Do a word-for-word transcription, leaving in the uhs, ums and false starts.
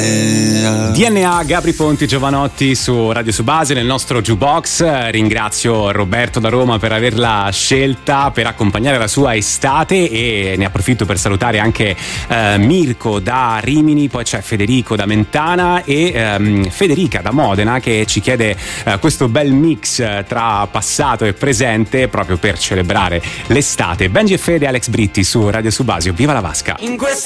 D N A, Gabri Ponti, Giovanotti su Radio Subasi nel nostro jukebox. Ringrazio Roberto da Roma per averla scelta per accompagnare la sua estate, e ne approfitto per salutare anche eh, Mirko da Rimini, poi c'è Federico da Mentana e ehm, Federica da Modena che ci chiede eh, questo bel mix tra passato e presente proprio per celebrare l'estate. Benji e Fede, Alex Britti su Radio Subasio. Viva la Vasca!